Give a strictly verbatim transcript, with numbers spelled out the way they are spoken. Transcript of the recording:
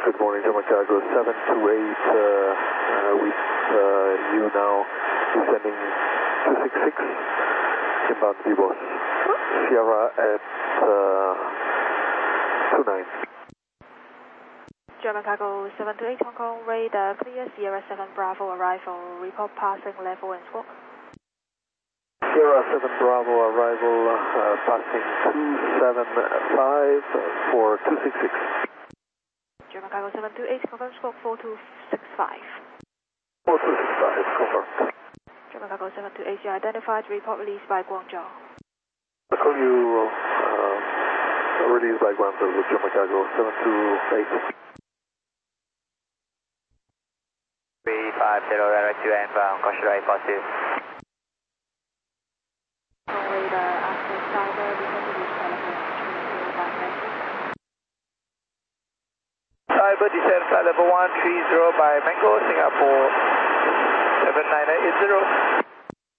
Good morning, German Cargo seven two eight, uh, uh, with uh, you now descending two six six, inbound V-Boss, Sierra at uh, two nine. German Cargo seven two eight, Hong Kong, radar clear, Sierra seven Bravo arrival, report passing level and squawk. Sierra seven Bravo arrival, uh, passing two seven five for two six six. German Cargo seven two eight, confirm squawk four two six five. four two six five, confirmed. German Cargo seven two eight, you identified, report released by Guangzhou. I call you uh, released by Guangzhou with German Cargo seven two eight. three five zero, runway two and bound, caution right positive. Radar after cyber, report released by level three zero five nine. Cyber descent flight level one three zero by Mango, Singapore seven nine eight zero.